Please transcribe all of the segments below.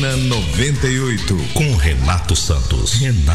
Semana 98 com Renato Santos.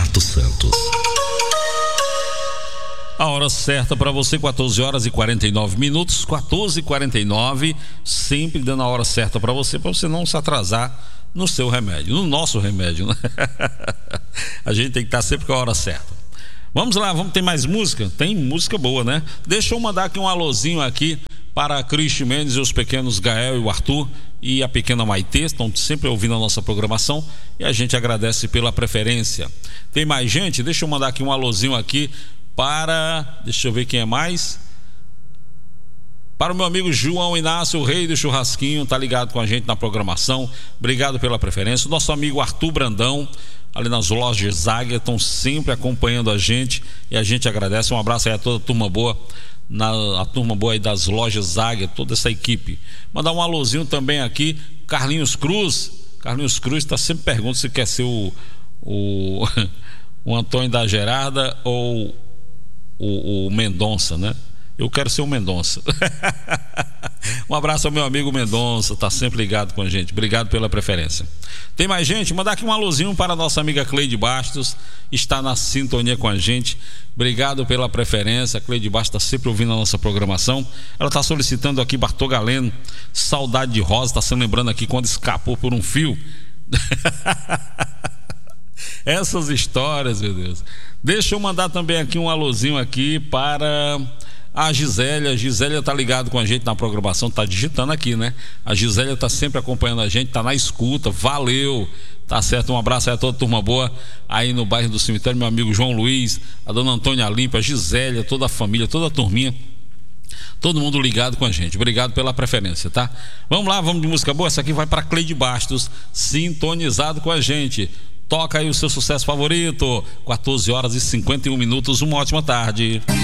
A hora certa para você, 14 horas e 49 minutos, 14h49, sempre dando a hora certa para você não se atrasar no seu remédio, no nosso remédio, né? A gente tem que estar sempre com a hora certa. Vamos lá, ter mais música? Tem música boa, né? Deixa eu mandar aqui um alôzinho aqui para a Cris Mendes e os pequenos Gael e o Arthur e a pequena Maitê, estão sempre ouvindo a nossa programação e a gente agradece pela preferência. Tem mais gente? Deixa eu mandar aqui um alôzinho aqui para, deixa eu ver quem é mais, para o meu amigo João Inácio, o rei do churrasquinho, tá ligado com a gente na programação, obrigado pela preferência. O nosso amigo Arthur Brandão, ali nas lojas Záguia, estão sempre acompanhando a gente e a gente agradece. Um abraço aí a toda a turma boa, a turma boa aí das lojas Záguia, toda essa equipe. Mandar um alôzinho também aqui, Carlinhos Cruz está sempre perguntando se quer ser o Antônio da Gerarda ou o Mendonça, né? Eu quero ser o Mendonça. Um abraço ao meu amigo Mendonça, tá sempre ligado com a gente, obrigado pela preferência. Tem mais gente? Mandar aqui um alôzinho para a nossa amiga Cleide Bastos, está na sintonia com a gente, obrigado pela preferência. A Cleide Bastos está sempre ouvindo a nossa programação. Ela está solicitando aqui Bartô Galeno, Saudade de Rosa, está se lembrando aqui quando escapou por um fio. Essas histórias, meu Deus. Deixa eu mandar também aqui um alôzinho aqui para a Gisélia. A Gisélia tá ligado com a gente na programação, tá digitando aqui, né? A Gisélia tá sempre acompanhando a gente, tá na escuta, valeu, tá certo? Um abraço aí a toda a turma boa aí no bairro do Cemitério, meu amigo João Luiz, a dona Antônia Limpa, a Gisélia, toda a família, toda a turminha, todo mundo ligado com a gente, obrigado pela preferência, tá? Vamos lá, vamos de música boa. Essa aqui vai para Cleide Bastos, sintonizado com a gente. Toca aí o seu sucesso favorito. 14 horas e 51 minutos. Uma ótima tarde.